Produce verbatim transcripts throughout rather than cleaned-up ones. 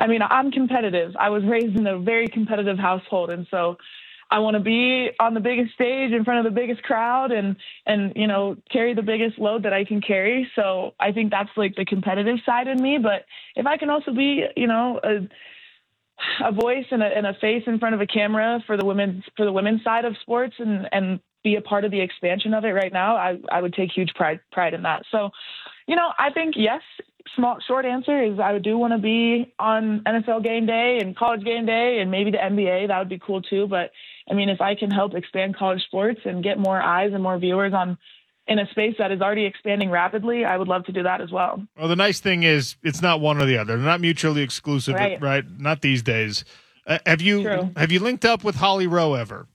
I mean, I'm competitive. I was raised in a very competitive household. And so I want to be on the biggest stage in front of the biggest crowd and, and, you know, carry the biggest load that I can carry. So I think that's like the competitive side in me. But if I can also be, you know, a, a voice and a, and a face in front of a camera for the women, for the women's side of sports and, and be a part of the expansion of it right now, I, I would take huge pride, pride in that. So, you know, I think, yes, small, short answer is I do want to be on N F L game day and college game day and maybe the N B A. That would be cool too. But I mean, if I can help expand college sports and get more eyes and more viewers on in a space that is already expanding rapidly, I would love to do that as well. Well, the nice thing is it's not one or the other. They're not mutually exclusive, right? right? Not these days. Uh, have you True. have you linked up with Holly Rowe ever?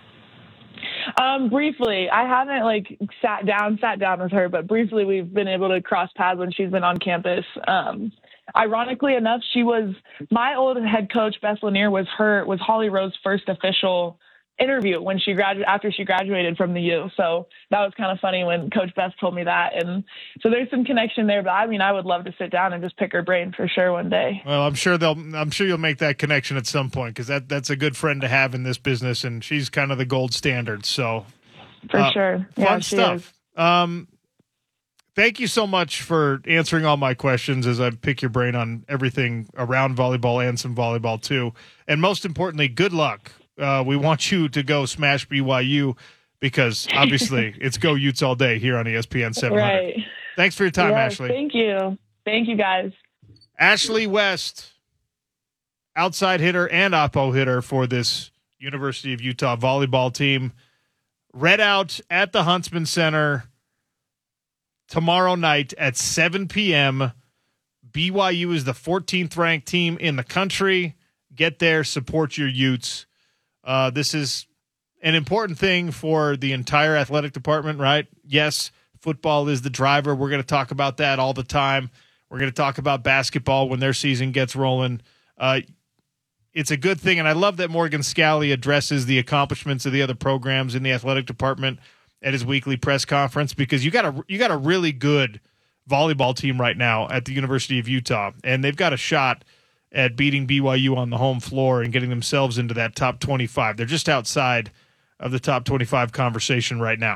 Um, briefly. I haven't like sat down, sat down with her, but briefly we've been able to cross paths when she's been on campus. Um, ironically enough, she was my old head coach, Beth Lanier, was her was Holly Rowe's first official interview when she graduated after she graduated from the U. So that was kind of funny when Coach Beth told me that. And so there's some connection there, but I mean, I would love to sit down and just pick her brain for sure one day. Well, I'm sure they'll, I'm sure you'll make that connection at some point. Cause that, that's a good friend to have in this business. And she's kind of the gold standard. So for uh, sure. Fun Yeah, stuff. Um, thank you so much for answering all my questions as I pick your brain on everything around volleyball and some volleyball too. And most importantly, good luck. Uh, we want you to go smash B Y U because obviously it's go Utes all day here on E S P N seven hundred. Right. Thanks for your time, Yes, Ashley. Thank you. Thank you, guys. Ashley West, outside hitter and oppo hitter for this University of Utah volleyball team. Read out at the Huntsman Center tomorrow night at seven p.m. B Y U is the fourteenth ranked team in the country. Get there, support your Utes. Uh, this is an important thing for the entire athletic department, right? Yes, football is the driver. We're going to talk about that all the time. We're going to talk about basketball when their season gets rolling. Uh, it's a good thing, and I love that Morgan Scalley addresses the accomplishments of the other programs in the athletic department at his weekly press conference because you got a you got a really good volleyball team right now at the University of Utah, and they've got a shot at beating B Y U on the home floor and getting themselves into that top twenty-five. They're just outside of the top twenty-five conversation right now.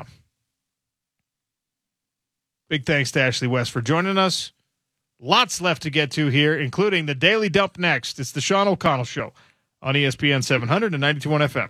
Big thanks to Ashley West for joining us. Lots left to get to here, including the Daily Dump next. It's the Sean O'Connell Show on E S P N seven hundred and ninety-two point one F M.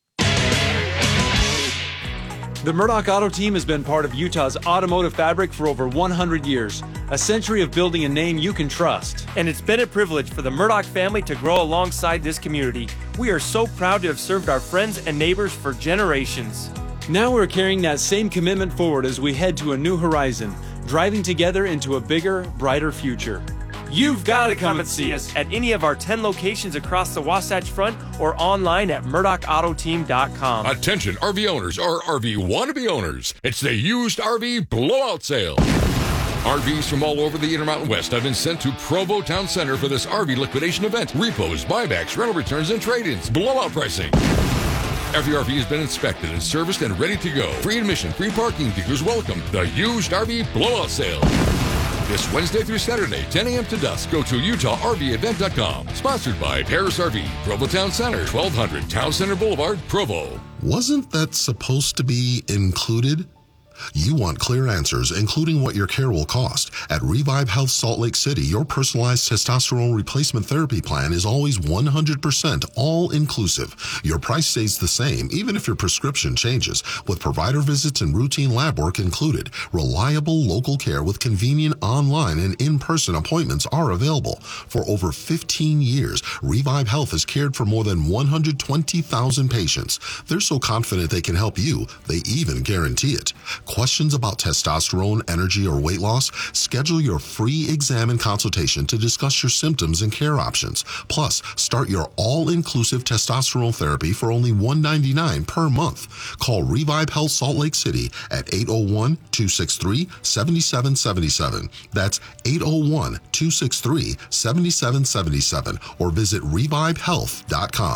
The Murdoch Auto Team has been part of Utah's automotive fabric for over one hundred years, a century of building a name you can trust. And it's been a privilege for the Murdoch family to grow alongside this community. We are so proud to have served our friends and neighbors for generations. Now we're carrying that same commitment forward as we head to a new horizon, driving together into a bigger, brighter future. You've got to come and see us at any of our ten locations across the Wasatch Front or online at murdoch auto team dot com. Attention R V owners or R V wannabe owners. It's the used R V blowout sale. R Vs from all over the Intermountain West have been sent to Provo Town Center for this R V liquidation event. Repos, buybacks, rental returns, and trade-ins. Blowout pricing. Every R V has been inspected and serviced and ready to go. Free admission, free parking, dealers welcome. The used R V blowout sale. This Wednesday through Saturday, ten a.m. to dusk. Go to utah r v event dot com. Sponsored by Harris R V, Provo Town Center, twelve hundred Town Center Boulevard, Provo. Wasn't that supposed to be included? You want clear answers, including what your care will cost. At Revive Health Salt Lake City, your personalized testosterone replacement therapy plan is always one hundred percent all-inclusive. Your price stays the same, even if your prescription changes, with provider visits and routine lab work included. Reliable local care with convenient online and in-person appointments are available. For over fifteen years, Revive Health has cared for more than one hundred twenty thousand patients. They're so confident they can help you, they even guarantee it. Questions about testosterone, energy, or weight loss? Schedule your free exam and consultation to discuss your symptoms and care options. Plus, start your all-inclusive testosterone therapy for only one hundred ninety-nine dollars per month. Call Revive Health Salt Lake City at eight oh one, two six three, seven seven seven seven. That's eight oh one, two six three, seven seven seven seven or visit revive health dot com.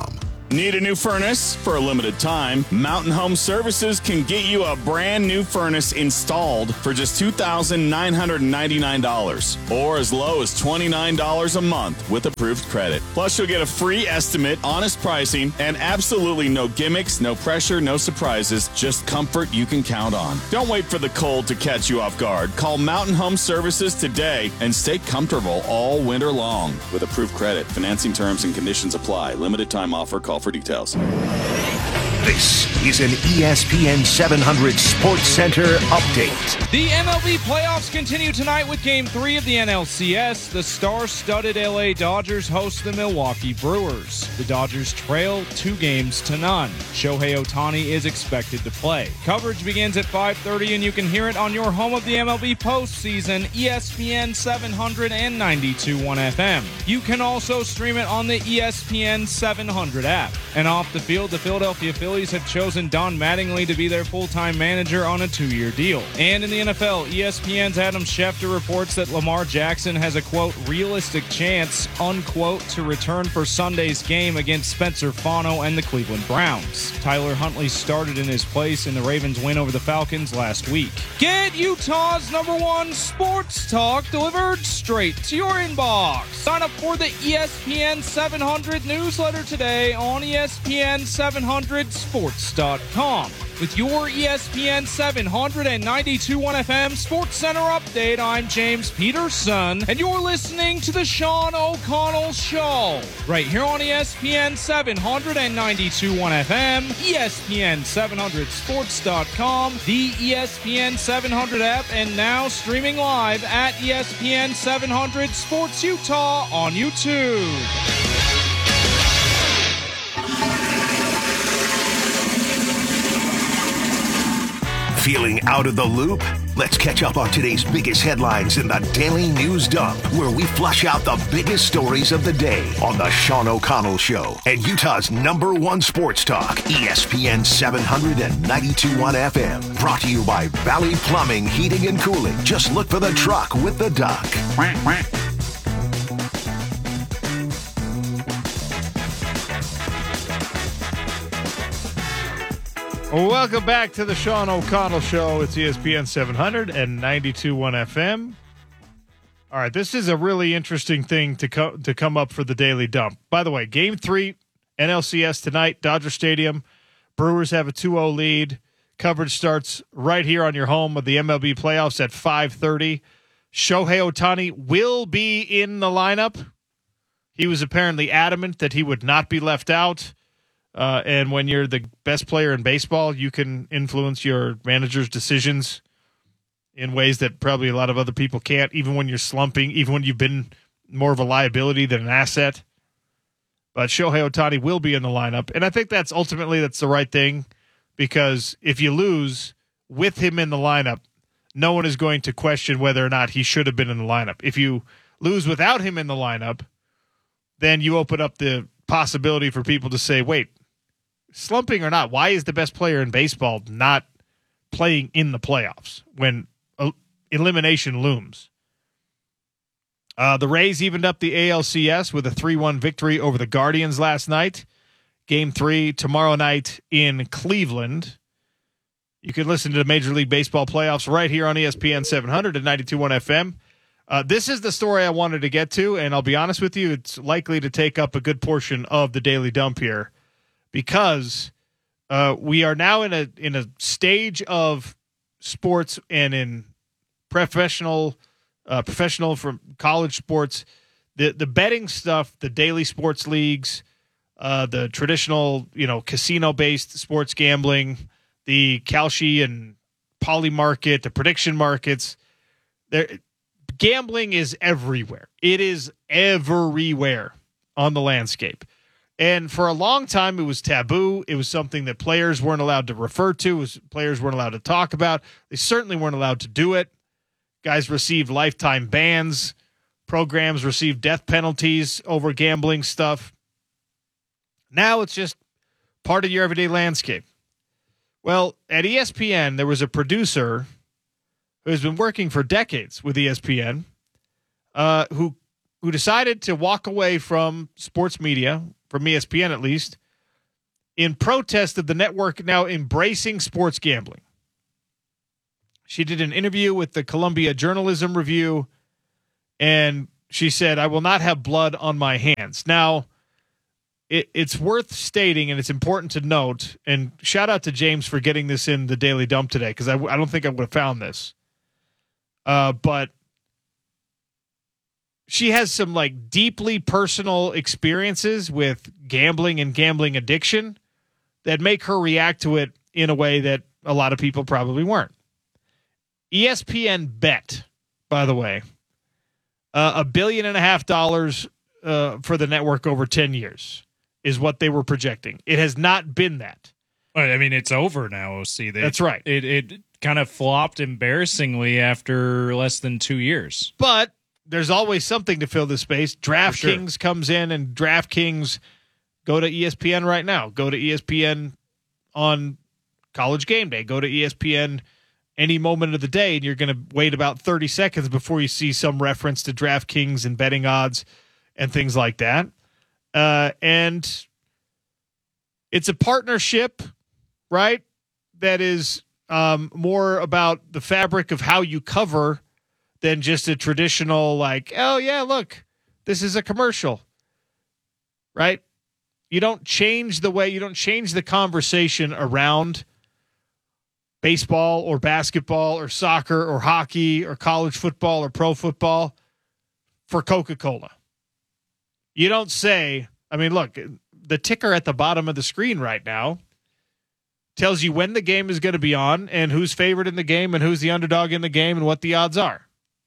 Need a new furnace? For a limited time, Mountain Home Services can get you a brand new furnace installed for just two thousand nine hundred ninety-nine dollars or as low as twenty-nine dollars a month with approved credit. Plus, you'll get a free estimate, honest pricing, and absolutely no gimmicks, no pressure, no surprises, just comfort you can count on. Don't wait for the cold to catch you off guard. Call Mountain Home Services today and stay comfortable all winter long with approved credit. Financing terms and conditions apply. Limited time offer. Call for details. This is an E S P N seven hundred Sports Center update. The M L B playoffs continue tonight with Game three of the N L C S. The star-studded L A Dodgers host the Milwaukee Brewers. The Dodgers trail two games to none. Shohei Ohtani is expected to play. Coverage begins at five thirty, and you can hear it on your home of the M L B postseason, E S P N seven hundred and ninety-two point one F M. You can also stream it on the E S P N seven hundred app. And off the field, the Philadelphia Phillies have chosen Don Mattingly to be their full-time manager on a two-year deal. And in the N F L, E S P N's Adam Schefter reports that Lamar Jackson has a, quote, realistic chance, unquote, to return for Sunday's game against Spencer Fano and the Cleveland Browns. Tyler Huntley started in his place in the Ravens' win over the Falcons last week. Get Utah's number one sports talk delivered straight to your inbox. Sign up for the E S P N seven hundred newsletter today on E S P N seven hundred sports dot com. With your E S P N seven hundred ninety-two point one F M Sports Center update, I'm James Peterson, and you're listening to the Sean O'Connell Show, right here on E S P N seven hundred ninety-two point one F M, E S P N seven hundred sports dot com, the E S P N seven hundred app, and now streaming live at E S P N seven hundred Sports Utah on YouTube. Feeling out of the loop? Let's catch up on today's biggest headlines in the Daily News Dump, where we flush out the biggest stories of the day on the Sean O'Connell Show and Utah's number one sports talk, E S P N seven hundred ninety-two point one F M. Brought to you by Valley Plumbing, Heating and Cooling. Just look for the truck with the duck. Welcome back to the Sean O'Connell Show. It's E S P N seven hundred ninety-two point one F M. All right, this is a really interesting thing to, co- to come up for the Daily Dump. By the way, Game three, N L C S tonight, Dodger Stadium. Brewers have a two oh lead. Coverage starts right here on your home of the M L B playoffs at five thirty. Shohei Ohtani will be in the lineup. He was apparently adamant that he would not be left out. Uh, and when you're the best player in baseball, you can influence your manager's decisions in ways that probably a lot of other people can't, even when you're slumping, even when you've been more of a liability than an asset. But Shohei Ohtani will be in the lineup. And I think that's ultimately that's the right thing, because if you lose with him in the lineup, no one is going to question whether or not he should have been in the lineup. If you lose without him in the lineup, then you open up the possibility for people to say, wait, slumping or not, why is the best player in baseball not playing in the playoffs when uh, elimination looms? Uh, the Rays evened up the A L C S with a three one victory over the Guardians last night. Game three tomorrow night in Cleveland. You can listen to the Major League Baseball playoffs right here on E S P N seven hundred ninety-two point one F M. Uh, this is the story I wanted to get to, and I'll be honest with you, it's likely to take up a good portion of the Daily Dump here, because uh, we are now in a in a stage of sports and in professional uh, professional from college sports, the the betting stuff, the daily sports leagues, uh, the traditional you know casino based sports gambling, the Kalshi and Poly market, the prediction markets. There, gambling is everywhere. It is everywhere on the landscape. And for a long time, it was taboo. It was something that players weren't allowed to refer to. It was, players weren't allowed to talk about. They certainly weren't allowed to do it. Guys received lifetime bans. Programs received death penalties over gambling stuff. Now it's just part of your everyday landscape. Well, at E S P N, there was a producer who has been working for decades with E S P N, uh, who who decided to walk away from sports media, from E S P N at least, in protest of the network now embracing sports gambling. She did an interview with the Columbia Journalism Review, and she said, I will not have blood on my hands. Now, it, it's worth stating, and it's important to note, and shout out to James for getting this in the Daily Dump today, because I, I don't think I would have found this. Uh, but she has some like deeply personal experiences with gambling and gambling addiction that make her react to it in a way that a lot of people probably weren't. E S P N bet, by the way, uh, a billion and a half dollars uh, for the network over ten years is what they were projecting. It has not been that. I mean, it's over now, O C. They, That's right. It, it kind of flopped embarrassingly after less than two years. But there's always something to fill the space. DraftKings sure. comes in, and DraftKings go to E S P N right now. Go to E S P N on College Game Day. Go to E S P N any moment of the day, and you're going to wait about thirty seconds before you see some reference to DraftKings and betting odds and things like that. Uh, and it's a partnership, right, that is um, more about the fabric of how you cover than just a traditional, like, oh, yeah, look, this is a commercial, right? You don't change the way, you don't change the conversation around baseball or basketball or soccer or hockey or college football or pro football for Coca-Cola. You don't say, I mean, look, the ticker at the bottom of the screen right now tells you when the game is going to be on and who's favored in the game and who's the underdog in the game and what the odds are.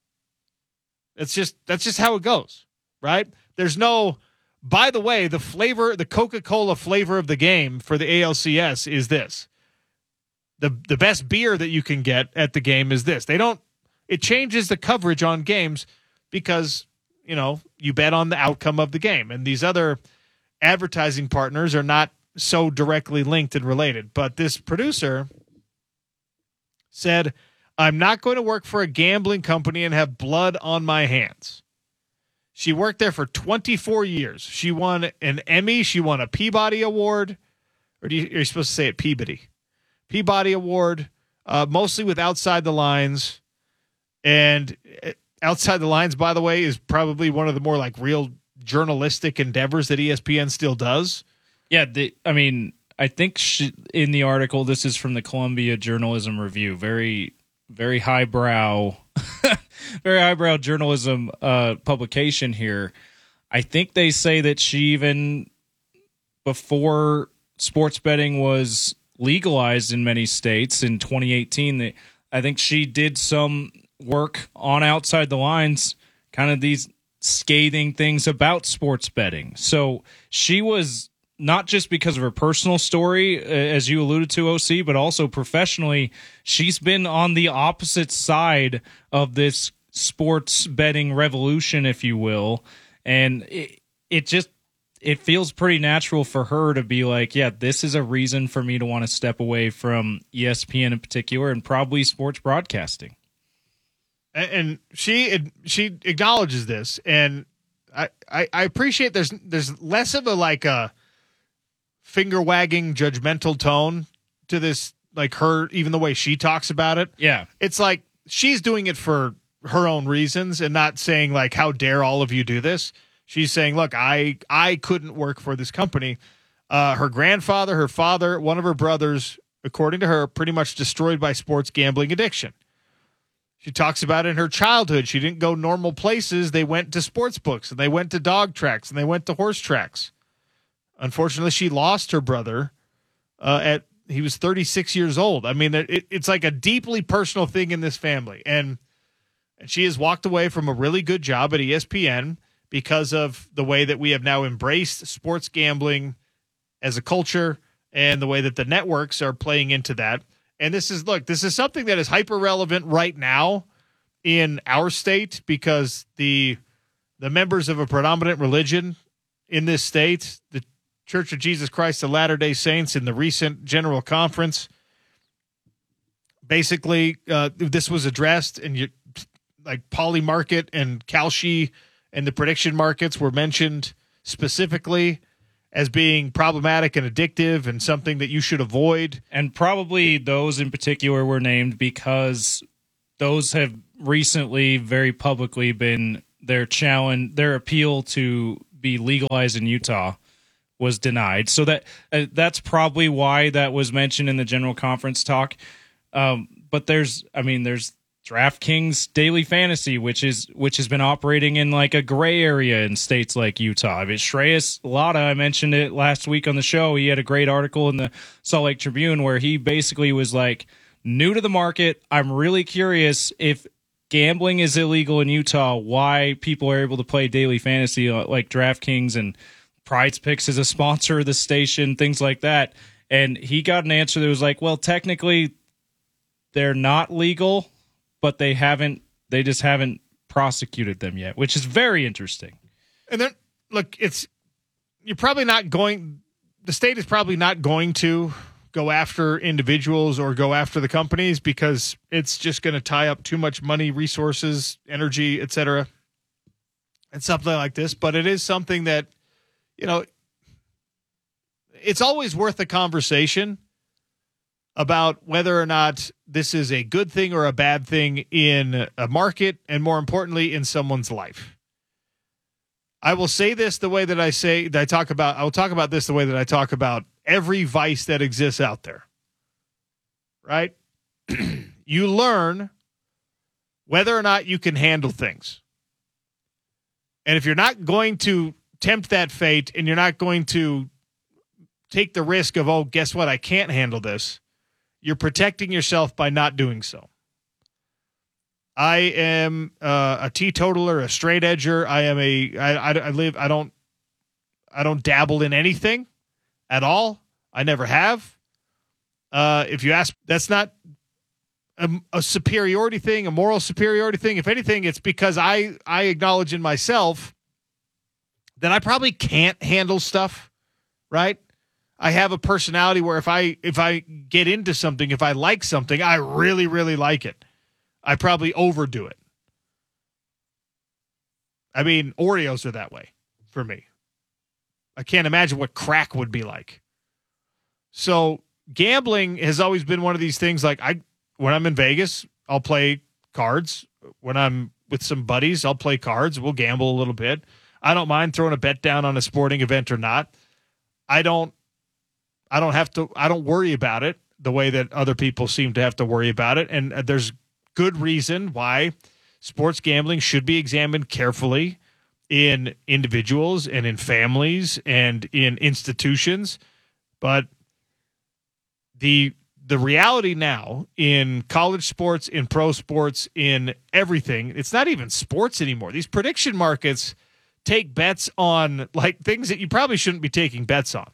It's just, that's just how it goes, right? There's no, by the way, the flavor, the Coca-Cola flavor of the game for the A L C S is this. The the best beer that you can get at the game is this. They don't, it changes the coverage on games because, you know, you bet on the outcome of the game. And these other advertising partners are not so directly linked and related. But this producer said, I'm not going to work for a gambling company and have blood on my hands. She worked there for twenty-four years. She won an Emmy. She won a Peabody Award. Or do you, are you supposed to say it Peabody? Peabody Award, uh, mostly with Outside the Lines. And Outside the Lines, by the way, is probably one of the more like real journalistic endeavors that E S P N still does. Yeah, the, I mean, I think she, in the article, this is from the Columbia Journalism Review, very, very highbrow, very highbrow journalism uh, publication here. I think they say that she even, before sports betting was legalized in many states in twenty eighteen, that I think she did some work on Outside the Lines, kind of these scathing things about sports betting. So she was, not just because of her personal story, as you alluded to, O C, but also professionally, she's been on the opposite side of this sports betting revolution, if you will. And it, it just, it feels pretty natural for her to be like, yeah, this is a reason for me to want to step away from E S P N in particular and probably sports broadcasting. And she she acknowledges this, and I, I, I appreciate there's there's less of a like a finger wagging judgmental tone to this, like her, even the way she talks about it. Yeah, it's like she's doing it for her own reasons and not saying like, how dare all of you do this. She's saying, look, I I couldn't work for this company. Uh, her grandfather, her father, one of her brothers, according to her, pretty much destroyed by sports gambling addiction. She talks about it in her childhood. She didn't go normal places. They went to sports books, and they went to dog tracks, and they went to horse tracks. Unfortunately, she lost her brother uh, at he was thirty-six years old. I mean, it, it's like a deeply personal thing in this family. And, and she has walked away from a really good job at E S P N because of the way that we have now embraced sports gambling as a culture and the way that the networks are playing into that. And this is, look, this is something that is hyper relevant right now in our state because the the members of a predominant religion in this state, the Church of Jesus Christ of Latter-day Saints, in the recent General Conference, basically uh, this was addressed, and you, like Poly Market and Kalshi and the prediction markets were mentioned specifically, as being problematic and addictive and something that you should avoid. And probably those in particular were named because those have recently very publicly been their challenge, their appeal to be legalized in Utah was denied. So that uh, that's probably why that was mentioned in the general conference talk. Um, but there's, I mean, there's DraftKings Daily Fantasy, which is which has been operating in like a gray area in states like Utah. I mean, Shreyas Laddha, I mentioned it last week on the show. He had a great article in the Salt Lake Tribune where he basically was like, new to the market. I'm really curious if gambling is illegal in Utah, why people are able to play daily fantasy like DraftKings and Prize Picks is a sponsor of the station, things like that. And he got an answer that was like, well, technically they're not legal, but they haven't, they just haven't prosecuted them yet, which is very interesting. And then, look, it's, you're probably not going, the state is probably not going to go after individuals or go after the companies because it's just going to tie up too much money, resources, energy, et cetera, and something like this. But it is something that, you know, it's always worth a conversation about whether or not this is a good thing or a bad thing in a market and, more importantly, in someone's life. I will say this the way that I say that I talk about, I will talk about this the way that I talk about every vice that exists out there, right? You learn whether or not you can handle things. And if you're not going to tempt that fate and you're not going to take the risk of, oh, guess what, I can't handle this, you're protecting yourself by not doing so. I am uh, a teetotaler, a straight edger. I am a, I, I, I live, I don't, I don't dabble in anything at all. I never have. Uh, if you ask, that's not a, a superiority thing, a moral superiority thing. If anything, it's because I, I acknowledge in myself that I probably can't handle stuff, right? I have a personality where if I if I get into something, if I like something, I really, really like it. I probably overdo it. I mean, Oreos are that way for me. I can't imagine what crack would be like. So gambling has always been one of these things like I when I'm in Vegas, I'll play cards. When I'm with some buddies, I'll play cards. We'll gamble a little bit. I don't mind throwing a bet down on a sporting event or not. I don't I don't have to, I don't worry about it the way that other people seem to have to worry about it. And there's good reason why sports gambling should be examined carefully in individuals and in families and in institutions. But the, the reality now in college sports, in pro sports, in everything, it's not even sports anymore. These prediction markets take bets on like things that you probably shouldn't be taking bets on.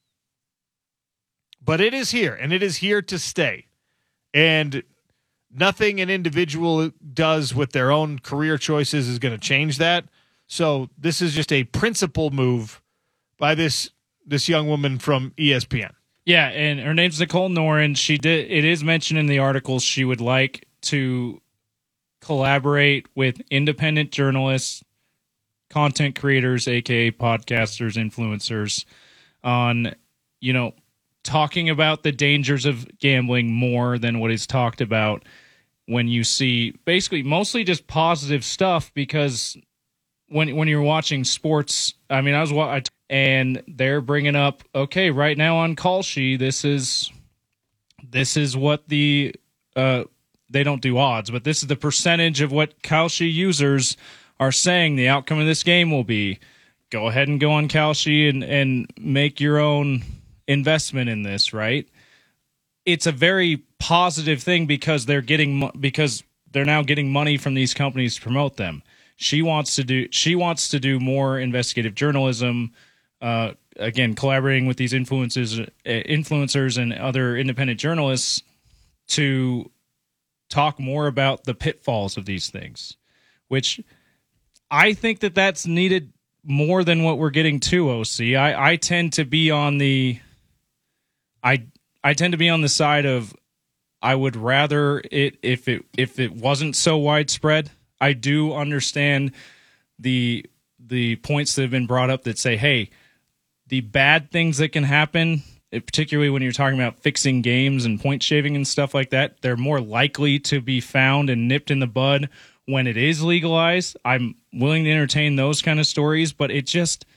But it is here, and it is here to stay. And nothing an individual does with their own career choices is going to change that. So this is just a principal move by this this young woman from E S P N. Yeah, and her name's Nicole Noren. She did. It is mentioned in the article she would like to collaborate with independent journalists, content creators, aka podcasters, influencers, on, you know, talking about the dangers of gambling more than what is talked about when you see basically mostly just positive stuff, because when when you're watching sports, I mean, I was I, and they're bringing up, okay, right now on Kalshi, this is this is what the uh, they don't do odds, but this is the percentage of what Kalshi users are saying the outcome of this game will be. Go ahead and go on Kalshi and and make your own investment in this, right? It's a very positive thing because they're getting because they're now getting money from these companies to promote them. She wants to do she wants to do more investigative journalism, uh, again, collaborating with these influencers, influencers and other independent journalists to talk more about the pitfalls of these things, which I think that that's needed more than what we're getting to, O C. I, I tend to be on the I I tend to be on the side of I would rather it if it if it wasn't so widespread. I do understand the the points that have been brought up that say, hey, the bad things that can happen, particularly when you're talking about fixing games and point shaving and stuff like that, they're more likely to be found and nipped in the bud when it is legalized. I'm willing to entertain those kind of stories, but it just,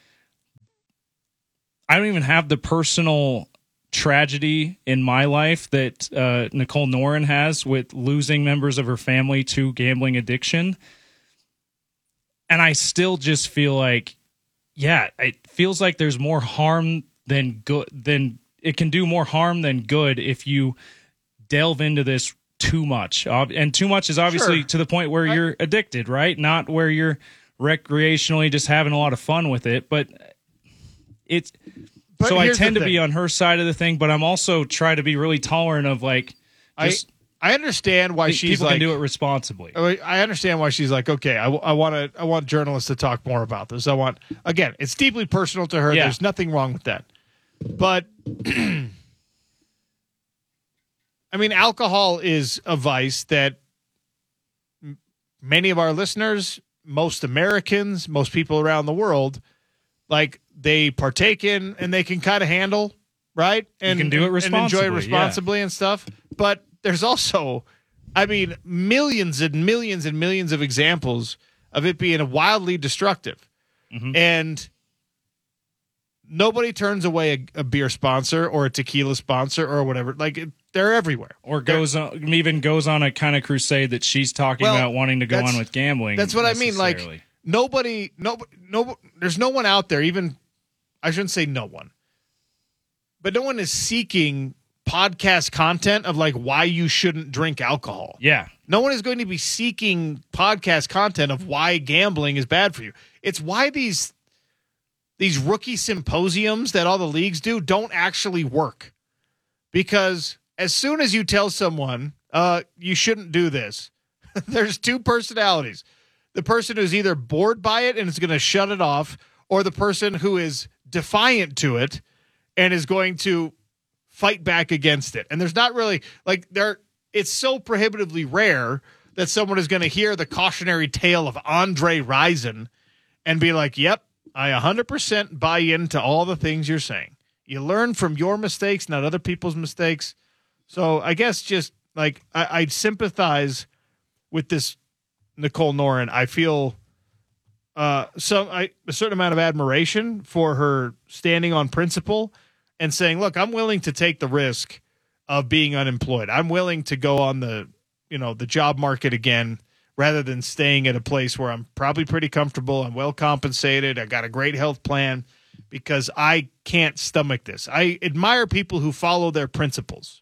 I don't even have the personal tragedy in my life that uh, Nicole Noren has with losing members of her family to gambling addiction. And I still just feel like, yeah, it feels like there's more harm than good, than it can do more harm than good if you delve into this too much. And too much is obviously Sure. to the point where I, you're addicted, right? Not where you're recreationally just having a lot of fun with it, but it's, but so I tend to thing. be on her side of the thing, but I'm also trying to be really tolerant of like, just, I, I understand why she's people like, can do it responsibly. I understand why she's like, okay, I, I want to, I want journalists to talk more about this. I want, again, it's deeply personal to her. Yeah. There's nothing wrong with that. But I mean, alcohol is a vice that m- many of our listeners, most Americans, most people around the world, like they partake in and they can kind of handle, right? And you can do it responsibly, and enjoy it responsibly yeah. and stuff. But there's also, I mean, millions and millions and millions of examples of it being wildly destructive. Mm-hmm. And nobody turns away a, a beer sponsor or a tequila sponsor or whatever. Like it, they're everywhere. Or goes on, even goes on a kind of crusade that she's talking Well, about wanting to go that's- on with gambling. That's what I mean. Like necessarily. nobody, no, no, there's no one out there. Even I shouldn't say no one, but no one is seeking podcast content of like why you shouldn't drink alcohol. Yeah. No one is going to be seeking podcast content of why gambling is bad for you. It's why these these rookie symposiums that all the leagues do don't actually work. Because as soon as you tell someone, uh, you shouldn't do this, there's two personalities. The person who's either bored by it and is going to shut it off, or the person who is defiant to it and is going to fight back against it. And there's not really like there. It's so prohibitively rare that someone is going to hear the cautionary tale of Andre Rison and be like, yep, I one hundred percent buy into all the things you're saying. You learn from your mistakes, not other people's mistakes. So I guess just like I, I sympathize with this Nicole Noren. I feel uh, some I, a certain amount of admiration for her standing on principle and saying, look, I'm willing to take the risk of being unemployed. I'm willing to go on the, you know, the job market again rather than staying at a place where I'm probably pretty comfortable. I'm well compensated. I got a great health plan because I can't stomach this. I admire people who follow their principles.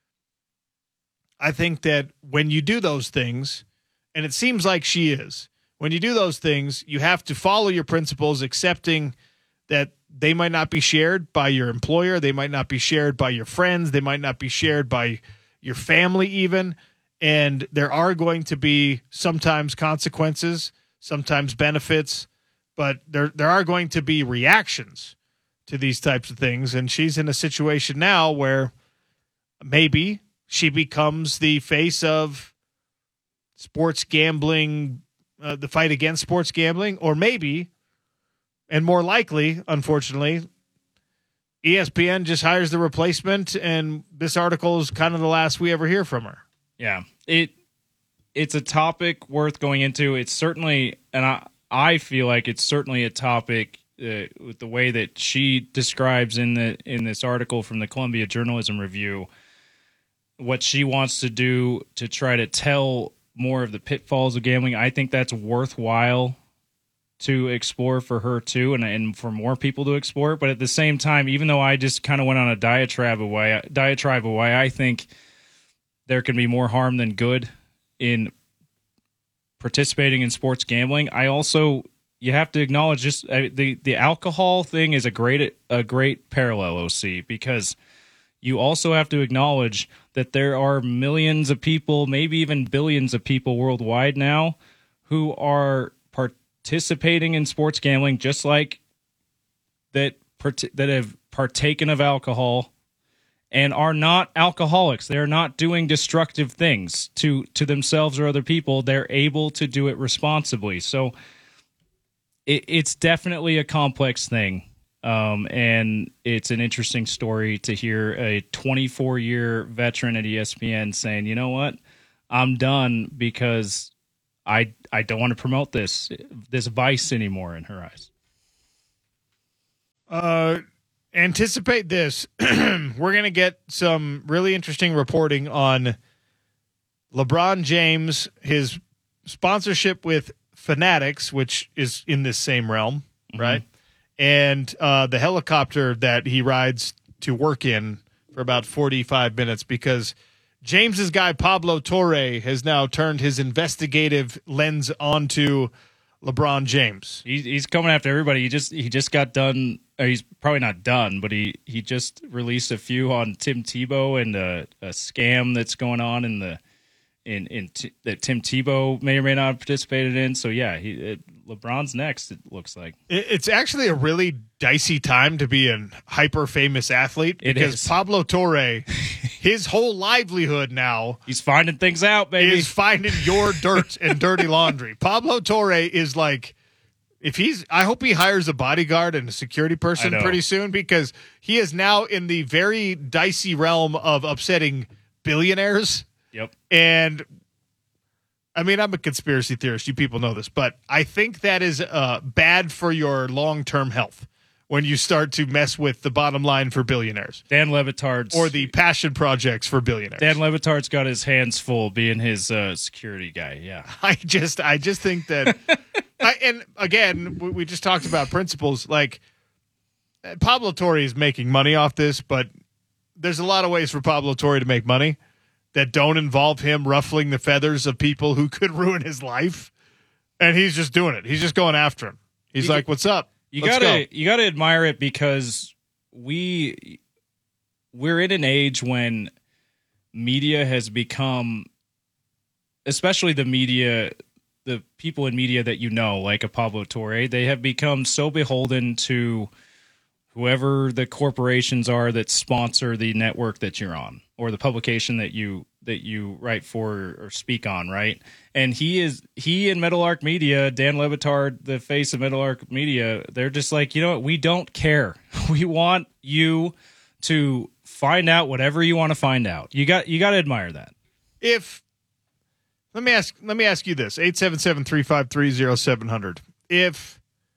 I think that when you do those things, and it seems like she is, when you do those things, you have to follow your principles, accepting that they might not be shared by your employer. They might not be shared by your friends. They might not be shared by your family even. And there are going to be sometimes consequences, sometimes benefits, but there there are going to be reactions to these types of things. And she's in a situation now where maybe she becomes the face of sports gambling, uh, the fight against sports gambling, or maybe, and more likely, unfortunately, E S P N just hires the replacement, and this article is kind of the last we ever hear from her. Yeah, it it's a topic worth going into. It's certainly, and I I feel like it's certainly a topic uh, with the way that she describes in the in this article from the Columbia Journalism Review what she wants to do to try to tell more of the pitfalls of gambling. I think that's worthwhile to explore for her too, and and for more people to explore. But at the same time, even though I just kind of went on a diatribe of why diatribe of why I think there can be more harm than good in participating in sports gambling, I also, you have to acknowledge just uh, the the alcohol thing is a great a great parallel, O C, because you also have to acknowledge that there are millions of people, maybe even billions of people worldwide now who are participating in sports gambling, just like that that have partaken of alcohol and are not alcoholics. They're not doing destructive things to, to themselves or other people. They're able to do it responsibly. So it, it's definitely a complex thing. Um, and it's an interesting story to hear a twenty-four-year veteran at E S P N saying, you know what, I'm done because I I don't want to promote this this vice anymore in her eyes. Uh, anticipate this. We're going to get some really interesting reporting on LeBron James, his sponsorship with Fanatics, which is in this same realm, mm-hmm. right? And uh, the helicopter that he rides to work in for about forty-five minutes, because James's guy Pablo Torre has now turned his investigative lens onto LeBron James. He's, he's coming after everybody. He just he just got done. Or he's probably not done, but he, he just released a few on Tim Tebow and a, a scam that's going on in the in in t- that Tim Tebow may or may not have participated in. So yeah, he it, LeBron's next. It looks like it, it's actually a really dicey time to be a hyper famous athlete, because is. Pablo Torre, his whole livelihood now, he's finding things out, baby. Is finding your dirt and dirty laundry. Pablo Torre is like, if he's, I hope he hires a bodyguard and a security person pretty soon, because he is now in the very dicey realm of upsetting billionaires. Yep. And I mean, I'm a conspiracy theorist. You people know this, but I think that is uh, bad for your long-term health when you start to mess with the bottom line for billionaires. Dan Le Batard's or the passion projects for billionaires. Dan Le Batard's got his hands full being his uh, security guy. Yeah. I just, I just think that, I, and again, we, we just talked about principles. Like, Pablo Torre is making money off this, but there's a lot of ways for Pablo Torre to make money that don't involve him ruffling the feathers of people who could ruin his life. And he's just doing it. He's just going after him. He's you, like, what's up? You Let's gotta go. you gotta admire it, because we we're in an age when media has become, especially the media, the people in media that you know, like a Pablo Torre, they have become so beholden to whoever the corporations are that sponsor the network that you're on, or the publication that you that you write for or speak on, right? And he is he and Meadowlark Media, Dan Le Batard, the face of Meadowlark Media, they're just like, you know what, we don't care. We want you to find out whatever you want to find out. You got you got to admire that. If let me ask let me ask you this: eight seven seven, three five three, zero seven zero zero. If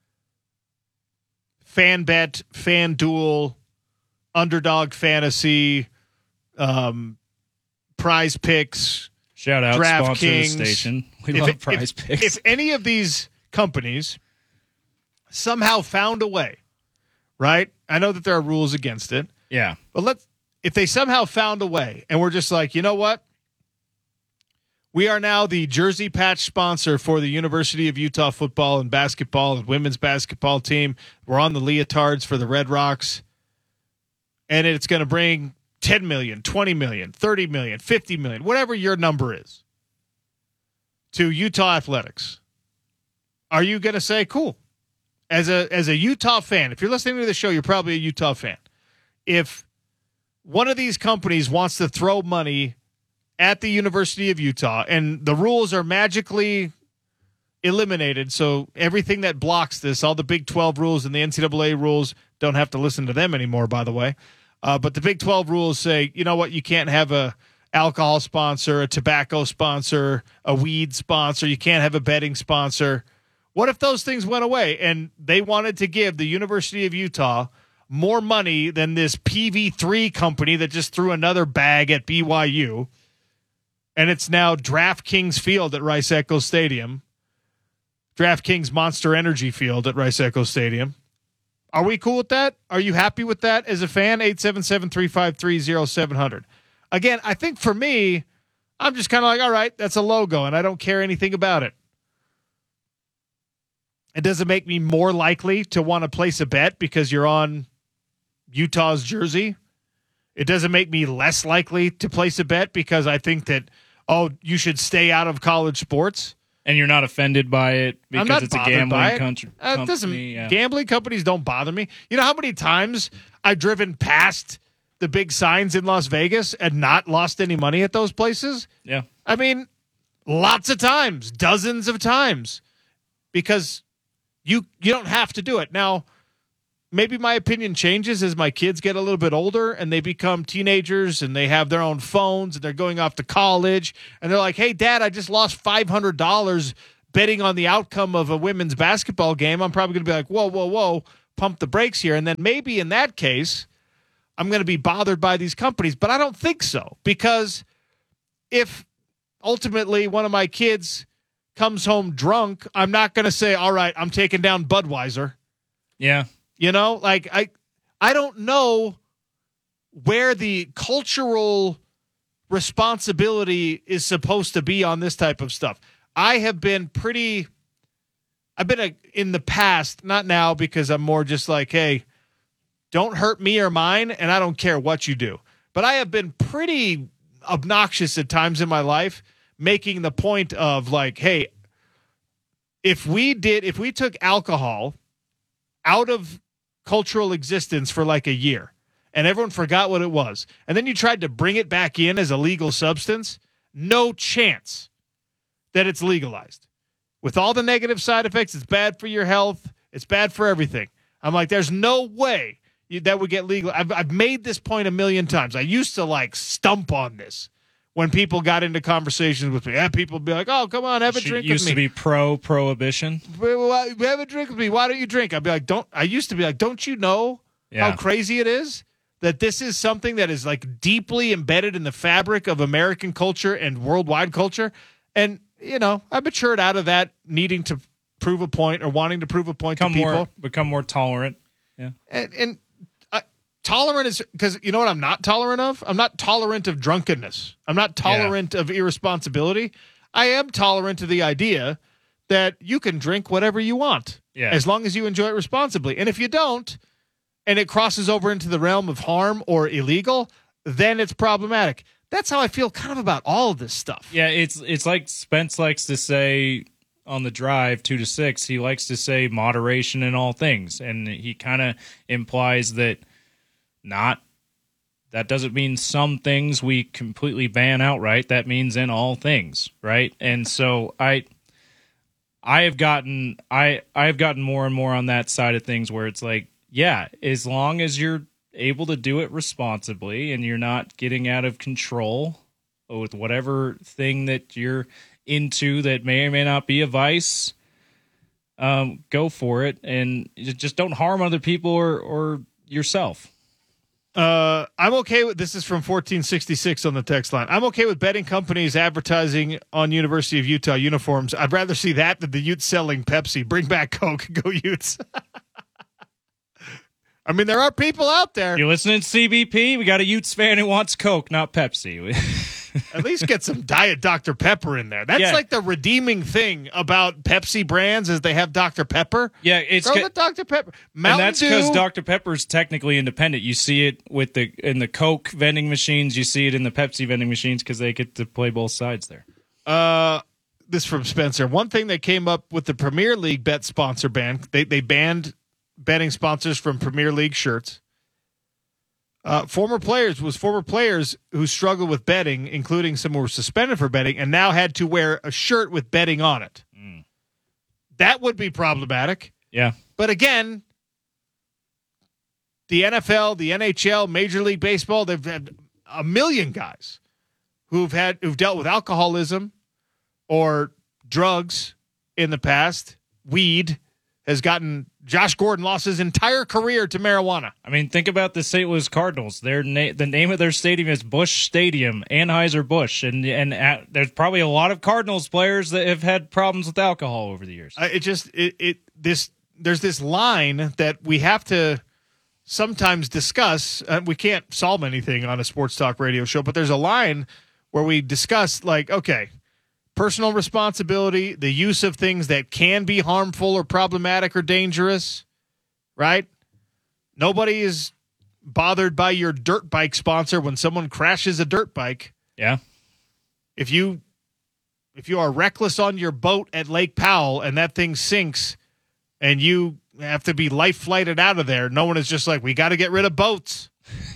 FanBet, FanDuel, Underdog Fantasy, um, Prize Picks, shout out, sponsor the station. We if, love if, Prize if, Picks. If any of these companies somehow found a way, right? I know that there are rules against it. Yeah. But let's if they somehow found a way, and we're just like, you know what? We are now the jersey patch sponsor for the University of Utah football and basketball and women's basketball team. We're on the leotards for the Red Rocks. And it's going to bring ten million dollars, twenty million dollars, thirty million dollars, fifty million dollars, whatever your number is, to Utah Athletics. Are you going to say, cool? As a as a Utah fan, if you're listening to the show, you're probably a Utah fan. If one of these companies wants to throw money at the University of Utah, and the rules are magically eliminated, so everything that blocks this, all the Big twelve rules and the N C double A rules, don't have to listen to them anymore, by the way. Uh, but the Big twelve rules say, you know what, you can't have a alcohol sponsor, a tobacco sponsor, a weed sponsor. You can't have a betting sponsor. What if those things went away and they wanted to give the University of Utah more money than this P V three company that just threw another bag at B Y U? And it's now DraftKings Field at Rice Echo Stadium. DraftKings Monster Energy Field at Rice Echo Stadium. Are we cool with that? Are you happy with that as a fan? eight seven seven, three five three, zero seven zero zero. Again, I think for me, I'm just kind of like, all right, that's a logo, and I don't care anything about it. It doesn't make me more likely to want to place a bet because you're on Utah's jersey. It doesn't make me less likely to place a bet because I think that, oh, you should stay out of college sports. And you're not offended by it because I'm not it's a bothered gambling by it. country, Uh, it company. doesn't, yeah. Gambling companies don't bother me. You know how many times I've driven past the big signs in Las Vegas and not lost any money at those places? Yeah. I mean, lots of times, dozens of times, because you you don't have to do it. Now, maybe my opinion changes as my kids get a little bit older and they become teenagers and they have their own phones and they're going off to college and they're like, hey, Dad, I just lost five hundred dollars betting on the outcome of a women's basketball game. I'm probably going to be like, whoa, whoa, whoa, pump the brakes here. And then maybe in that case, I'm going to be bothered by these companies. But I don't think so, because if ultimately one of my kids comes home drunk, I'm not going to say, all right, I'm taking down Budweiser. Yeah. You know, like I, I don't know where the cultural responsibility is supposed to be on this type of stuff. I have been pretty, I've been a, in the past, not now because I'm more just like, hey, don't hurt me or mine, and I don't care what you do. But I have been pretty obnoxious at times in my life, making the point of like, hey, if we did, if we took alcohol out of cultural existence for like a year and everyone forgot what it was, and then you tried to bring it back in as a legal substance, no chance that it's legalized. With all the negative side effects, it's bad for your health, it's bad for everything. I'm like, there's no way you, that would get legal. I've, I've made this point a million times. I used to like stump on this when people got into conversations with me. Yeah, people would be like, oh, come on, have a She drink with me. used to be pro-prohibition. Have a drink with me. Why don't you drink? I'd be like, don't. I used to be like, don't you know Yeah. how crazy it is that this is something that is like deeply embedded in the fabric of American culture and worldwide culture? And, you know, I matured out of that needing to prove a point or wanting to prove a point Become to people. more, become more tolerant. Yeah. And, and uh, tolerant is because you know what I'm not tolerant of? I'm not tolerant of drunkenness. I'm not tolerant yeah. of irresponsibility. I am tolerant of the idea that you can drink whatever you want yeah. as long as you enjoy it responsibly. And if you don't, and it crosses over into the realm of harm or illegal, then it's problematic. That's how I feel kind of about all of this stuff. Yeah, it's it's like Spence likes to say on the drive two to six, he likes to say moderation in all things. And he kind of implies that not, that doesn't mean some things we completely ban outright. That means in all things, right? And so I I have gotten I I have gotten more and more on that side of things where it's like, yeah, as long as you're able to do it responsibly and you're not getting out of control with whatever thing that you're into that may or may not be a vice, um, go for it. And just don't harm other people or, or yourself. Uh, I'm okay with, this is from fourteen sixty-six on the text line. I'm okay with betting companies advertising on University of Utah uniforms. I'd rather see that than the Utes selling Pepsi. Bring back Coke. Go Utes. I mean, there are people out there. You're listening to C B P? We got a Utes fan who wants Coke, not Pepsi. At least get some Diet Doctor Pepper in there. That's yeah. like the redeeming thing about Pepsi brands is they have Doctor Pepper. Yeah, it's Throw the Doctor Pepper. Mountain and that's because Doctor Pepper is technically independent. You see it with the in the Coke vending machines. You see it in the Pepsi vending machines because they get to play both sides there. Uh, this from Spencer. One thing that came up with the Premier League bet sponsor ban, they they banned betting sponsors from Premier League shirts. Uh, former players was former players who struggled with betting, including some who were suspended for betting, and now had to wear a shirt with betting on it. Mm. That would be problematic. Yeah. But again, the N F L, the N H L, Major League Baseball, they've had a million guys who've had who've dealt with alcoholism or drugs in the past. Weed has gotten Josh Gordon lost his entire career to marijuana. I mean, think about the Saint Louis Cardinals. Their na- the name of their stadium is Busch Stadium, Anheuser-Busch, and and at, there's probably a lot of Cardinals players that have had problems with alcohol over the years. Uh, it just it, it this there's this line that we have to sometimes discuss. Uh, we can't solve anything on a sports talk radio show, but there's a line where we discuss like, okay, personal responsibility, the use of things that can be harmful or problematic or dangerous, right? Nobody is bothered by your dirt bike sponsor when someone crashes a dirt bike. Yeah. If you if you are reckless on your boat at Lake Powell and that thing sinks and you have to be life flighted out of there, no one is just like, we got to get rid of boats.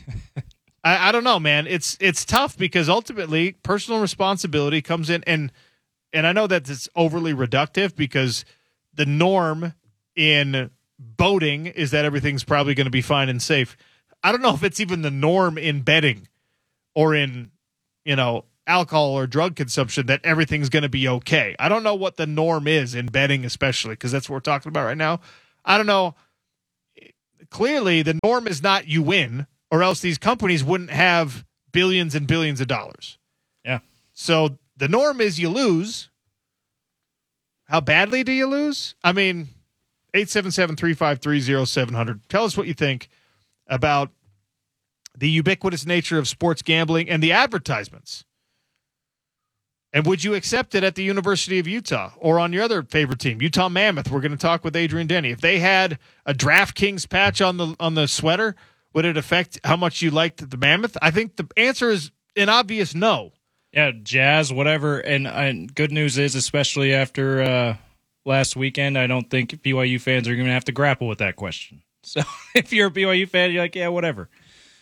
I, I don't know, man. It's it's tough because ultimately personal responsibility comes in and And I know that it's overly reductive because the norm in boating is that everything's probably going to be fine and safe. I don't know if it's even the norm in betting or in, you know, alcohol or drug consumption that everything's going to be okay. I don't know what the norm is in betting, especially because that's what we're talking about right now. I don't know. Clearly, the norm is not you win, or else these companies wouldn't have billions and billions of dollars. Yeah. So the norm is you lose. How badly do you lose? I mean, eight seven seven, three five three, oh seven hundred. Tell us what you think about the ubiquitous nature of sports gambling and the advertisements. And would you accept it at the University of Utah or on your other favorite team, Utah Mammoth? We're going to talk with Adrian Denny. If they had a DraftKings patch on the on the sweater, would it affect how much you liked the Mammoth? I think the answer is an obvious no. Yeah, Jazz, whatever. And, and good news is, especially after uh, last weekend, I don't think B Y U fans are going to have to grapple with that question. So if you're a B Y U fan, you're like, yeah, whatever.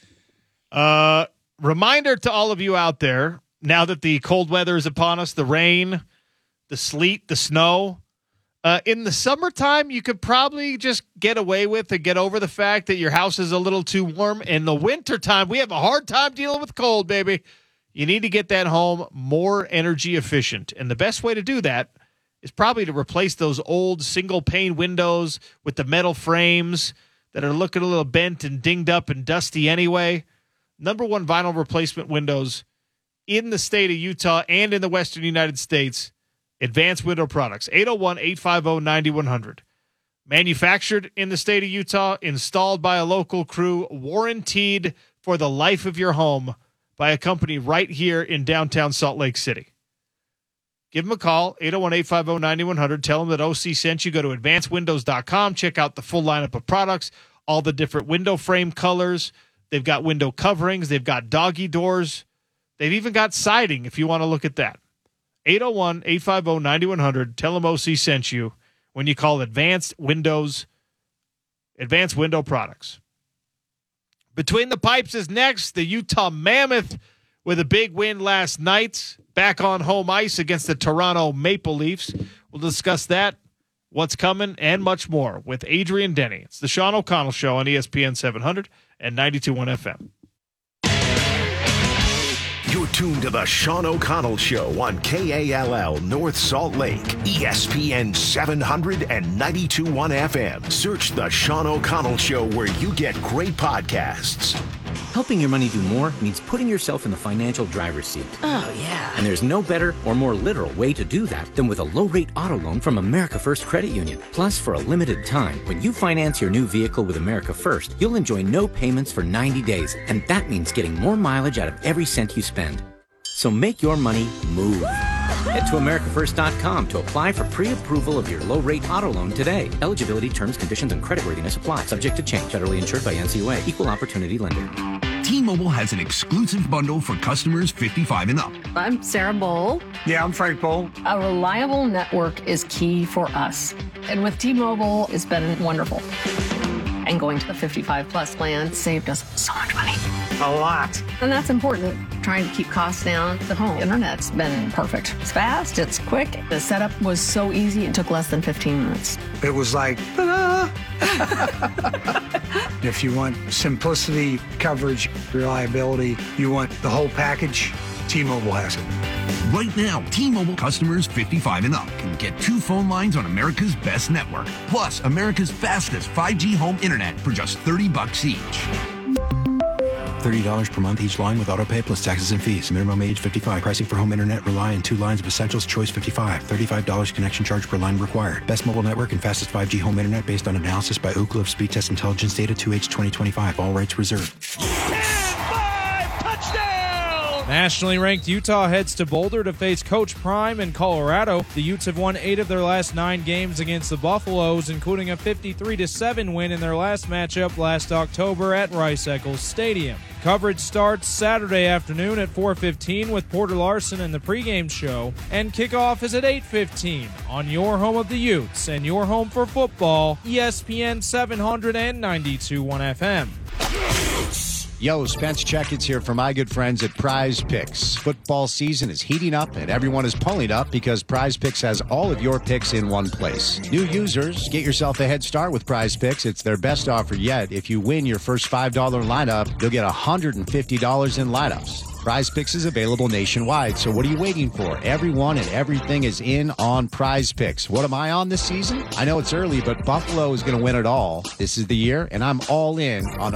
Uh, reminder to all of you out there, now that the cold weather is upon us, the rain, the sleet, the snow, uh, in the summertime, you could probably just get away with and get over the fact that your house is a little too warm. In the wintertime, we have a hard time dealing with cold, baby. You need to get that home more energy efficient. And the best way to do that is probably to replace those old single pane windows with the metal frames that are looking a little bent and dinged up and dusty anyway. Number one vinyl replacement windows in the state of Utah and in the western United States, Advanced Window Products, eight oh one, eight five oh, nine one zero zero. Manufactured in the state of Utah, installed by a local crew, warranted for the life of your home by a company right here in downtown Salt Lake City. Give them a call, eight oh one, eight five oh, nine one zero zero. Tell them that O C sent you. Go to advanced windows dot com. Check out the full lineup of products, all the different window frame colors. They've got window coverings. They've got doggy doors. They've even got siding if you want to look at that. eight oh one, eight five oh, nine one zero zero. Tell them O C sent you when you call Advanced Windows, Advanced Window Products. Between the Pipes is next. The Utah Mammoth with a big win last night, back on home ice against the Toronto Maple Leafs. We'll discuss that, what's coming, and much more with Adrian Denny. It's the Sean O'Connell Show on E S P N seven hundred and ninety-two point one F M. You're tuned to the Sean O'Connell Show on K A L L North Salt Lake, E S P N seven hundred and ninety-two point one F M. Search the Sean O'Connell Show where you get great podcasts. Helping your money do more means putting yourself in the financial driver's seat. Oh, yeah. And there's no better or more literal way to do that than with a low-rate auto loan from America First Credit Union. Plus, for a limited time, when you finance your new vehicle with America First, you'll enjoy no payments for ninety days, and that means getting more mileage out of every cent you spend. So make your money move. Head to america first dot com to apply for pre-approval of your low-rate auto loan today. Eligibility, terms, conditions, and creditworthiness apply. Subject to change. Federally insured by N C U A. Equal opportunity lender. T-Mobile has an exclusive bundle for customers fifty-five and up. I'm Sarah Bowl. Yeah, I'm Frank Bowl. A reliable network is key for us. And with T-Mobile, it's been wonderful. And going to the fifty-five plus plan saved us so much money. A lot. And that's important. Trying to keep costs down. The home internet's been perfect. It's fast, it's quick. The setup was so easy, it took less than fifteen minutes. It was like, ta-da! If you want simplicity, coverage, reliability, you want the whole package, T-Mobile has it. Right now, T-Mobile customers fifty-five and up can get two phone lines on America's best network, plus America's fastest five G home internet for just thirty bucks each. thirty dollars per month each line with autopay plus taxes and fees. Minimum age fifty-five. Pricing for home internet rely on two lines of essentials. Choice fifty-five. thirty-five dollars connection charge per line required. Best mobile network and fastest five G home internet based on analysis by Ookla of Speed Test Intelligence Data two H twenty twenty-five. All rights reserved. Nationally ranked Utah heads to Boulder to face Coach Prime in Colorado. The Utes have won eight of their last nine games against the Buffaloes, including a fifty-three to seven win in their last matchup last October at Rice-Eccles Stadium. Coverage starts Saturday afternoon at four fifteen with Porter Larson in the pregame show, and kickoff is at eight fifteen on your home of the Utes and your home for football, E S P N seven hundred and ninety-two point one F M. Yo, Spence Checkets here for my good friends at Prize Picks. Football season is heating up and everyone is pulling up because Prize Picks has all of your picks in one place. New users, get yourself a head start with Prize Picks. It's their best offer yet. If you win your first five dollars lineup, you'll get one hundred fifty dollars in lineups. Prize Picks is available nationwide, so what are you waiting for? Everyone and everything is in on Prize Picks. What am I on this season? I know it's early, but Buffalo is going to win it all. This is the year, and I'm all in on